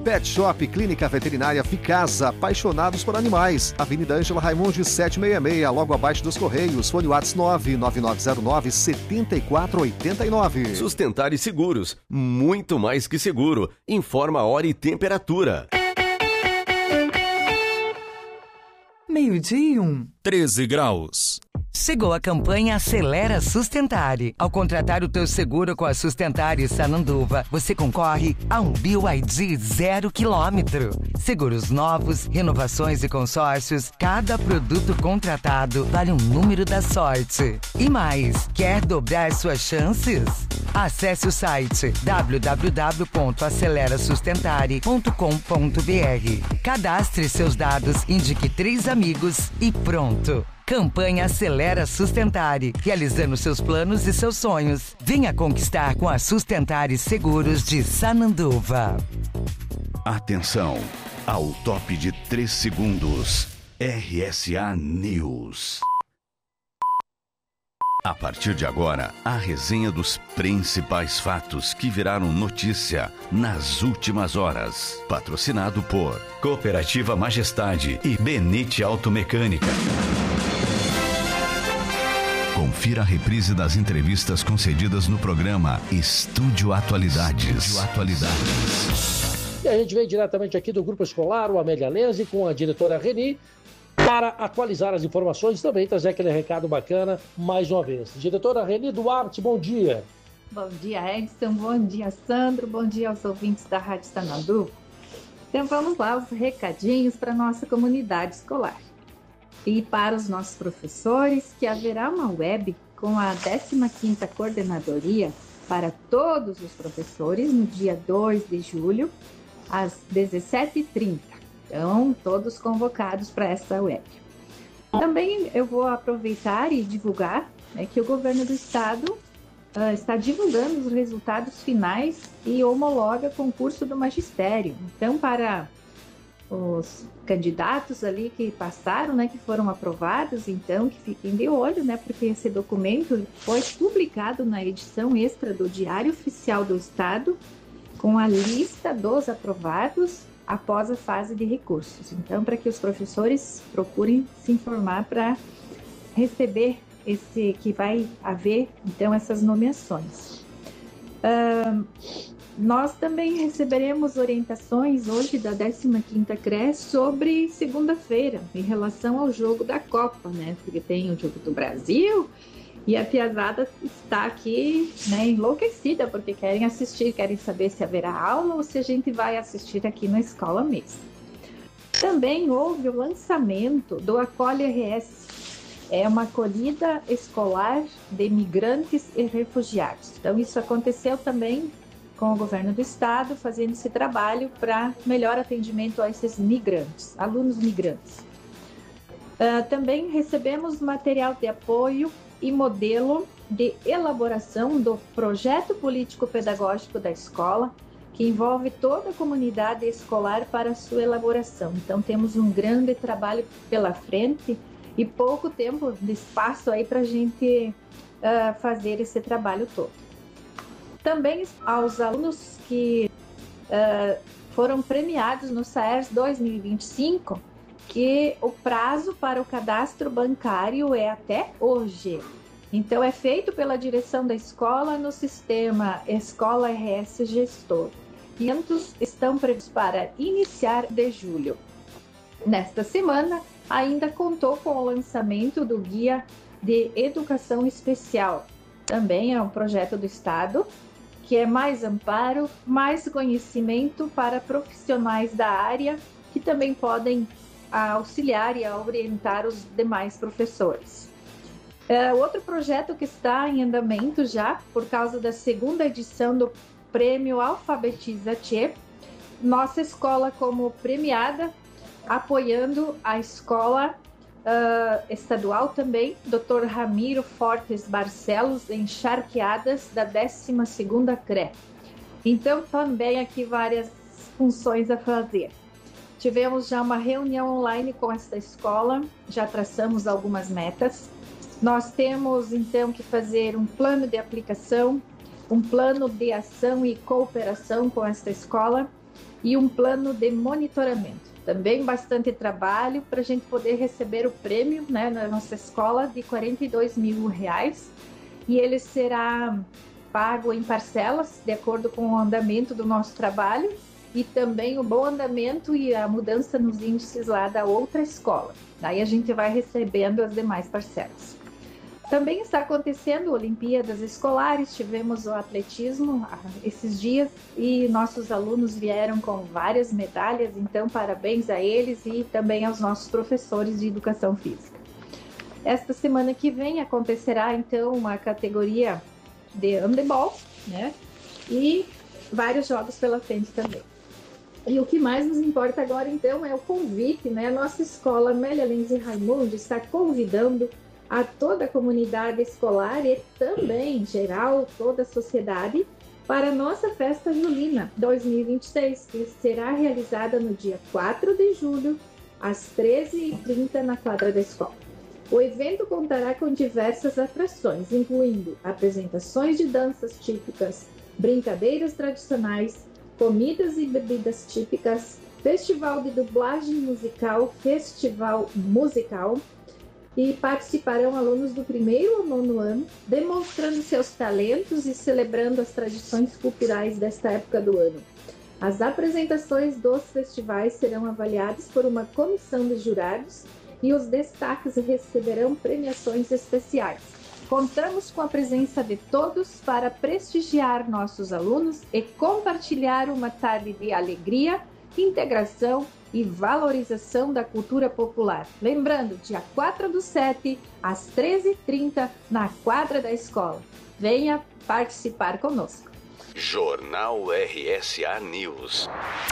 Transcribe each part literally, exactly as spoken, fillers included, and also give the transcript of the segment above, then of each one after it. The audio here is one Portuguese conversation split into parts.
Pet Shop Clínica Veterinária Ficasa, apaixonados por animais. Avenida Ângela Raimundi setecentos e sessenta e seis, logo abaixo dos Correios. Fone WhatsApp nove nove nove zero nove sete quatro oito nove. Sustentare Seguros, muito mais que seguro. Informa a hora e temperatura. Meio-dia e um. treze graus. Chegou a campanha Acelera Sustentare. Ao contratar o teu seguro com a Sustentare Sananduva, você concorre a um B Y D zero quilômetro. Seguros novos, renovações e consórcios, cada produto contratado vale um número da sorte. E mais, quer dobrar suas chances? Acesse o site w w w ponto acelera sustentare ponto com ponto b r. Cadastre seus dados, indique três amigos e pronto. Campanha Acelera Sustentare, realizando seus planos e seus sonhos. Venha conquistar com a Sustentare Seguros de Sananduva. Atenção, ao top de três segundos. R S A News. A partir de agora, a resenha dos principais fatos que viraram notícia nas últimas horas. Patrocinado por Cooperativa Majestade e Benite Automecânica. Confira a reprise das entrevistas concedidas no programa Estúdio Atualidades. Estúdio Atualidades. E a gente vem diretamente aqui do Grupo Escolar, o Amélia Lenzi, com a diretora Reni, para atualizar as informações e também trazer aquele recado bacana mais uma vez. Diretora Reni Duarte, bom dia. Bom dia, Edson. Bom dia, Sandro. Bom dia aos ouvintes da Rádio Sananduva. Então vamos lá, os recadinhos para a nossa comunidade escolar. E para os nossos professores, que haverá uma web com a décima quinta Coordenadoria para todos os professores no dia dois de julho, às dezessete e trinta. Então, todos convocados para essa web. Também eu vou aproveitar e divulgar, né, que o governo do estado uh, está divulgando os resultados finais e homologa concurso do magistério. Então, para os candidatos ali que passaram, né, que foram aprovados, então que fiquem de olho, né, porque esse documento foi publicado na edição extra do Diário Oficial do Estado com a lista dos aprovados após a fase de recursos. Então, para que os professores procurem se informar para receber esse, que vai haver, então, essas nomeações. Uh, Nós também receberemos orientações hoje da décima quinta C R E S sobre segunda-feira, em relação ao jogo da Copa, né? Porque tem o jogo do Brasil e a piazada está aqui, né, enlouquecida, porque querem assistir, querem saber se haverá aula ou se a gente vai assistir aqui na escola mesmo. Também houve o lançamento do Acolhe R S, é uma acolhida escolar de migrantes e refugiados. Então isso aconteceu também com o governo do estado, fazendo esse trabalho para melhor atendimento a esses migrantes, alunos migrantes. Uh, também recebemos material de apoio e modelo de elaboração do projeto político-pedagógico da escola, que envolve toda a comunidade escolar para a sua elaboração. Então temos um grande trabalho pela frente e pouco tempo de espaço aí para a gente uh, fazer esse trabalho todo. Também aos alunos que uh, foram premiados no SAERS dois mil e vinte e cinco, que o prazo para o cadastro bancário é até hoje. Então, é feito pela direção da escola no sistema Escola R S Gestor. quinhentos estão previstos para iniciar de julho. Nesta semana, ainda contou com o lançamento do Guia de Educação Especial. Também é um projeto do Estado, que é mais amparo, mais conhecimento para profissionais da área, que também podem auxiliar e orientar os demais professores. É, outro projeto que está em andamento já, por causa da segunda edição do Prêmio Alfabetiza-Te, nossa escola como premiada, apoiando a escola Uh, estadual também, doutor Ramiro Fortes Barcelos, em Charqueadas, da décima segunda C R E. Então, também aqui várias funções a fazer. Tivemos já uma reunião online com esta escola, já traçamos algumas metas. Nós temos, então, que fazer um plano de aplicação, um plano de ação e cooperação com esta escola, e um plano de monitoramento. Também bastante trabalho para a gente poder receber o prêmio, né, na nossa escola de quarenta e dois mil reais, e ele será pago em parcelas de acordo com o andamento do nosso trabalho e também o bom andamento e a mudança nos índices lá da outra escola. Daí a gente vai recebendo as demais parcelas. Também está acontecendo Olimpíadas Escolares, tivemos o atletismo esses dias e nossos alunos vieram com várias medalhas, então parabéns a eles e também aos nossos professores de Educação Física. Esta semana que vem acontecerá então uma categoria de handebol, né? E vários jogos pela frente também. E o que mais nos importa agora então é o convite, né? A nossa escola Amélia Lins e Raimundo está convidando a toda a comunidade escolar e também, em geral, toda a sociedade, para a nossa Festa Julina dois mil e vinte e seis, que será realizada no dia quatro de julho, às treze e trinta, na quadra da escola. O evento contará com diversas atrações, incluindo apresentações de danças típicas, brincadeiras tradicionais, comidas e bebidas típicas, festival de dublagem musical, festival musical, e participarão alunos do primeiro ao nono ano, demonstrando seus talentos e celebrando as tradições culturais desta época do ano. As apresentações dos festivais serão avaliadas por uma comissão de jurados e os destaques receberão premiações especiais. Contamos com a presença de todos para prestigiar nossos alunos e compartilhar uma tarde de alegria, integração e valorização da cultura popular. Lembrando, dia quatro do sete, às treze e trinta, na quadra da escola. Venha participar conosco. Jornal R S A News.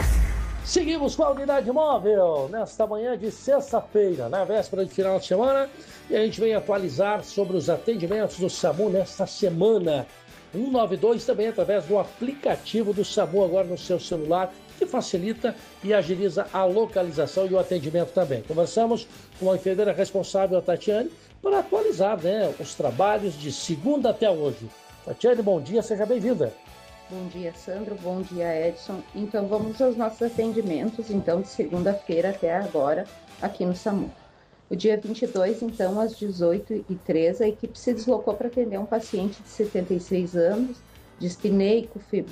Seguimos com a unidade móvel nesta manhã de sexta-feira, na véspera de final de semana, e a gente vem atualizar sobre os atendimentos do SAMU nesta semana. cento e noventa e dois também através do aplicativo do SAMU agora no seu celular, que facilita e agiliza a localização e o atendimento também. Conversamos com a enfermeira responsável, a Tatiane, para atualizar, né, os trabalhos de segunda até hoje. Tatiane, bom dia, seja bem-vinda. Bom dia, Sandro. Bom dia, Edson. Então, vamos aos nossos atendimentos, então, de segunda-feira até agora, aqui no SAMU. O dia vinte e dois, então, às dezoito e três, a equipe se deslocou para atender um paciente de setenta e seis anos, dispneico, febril,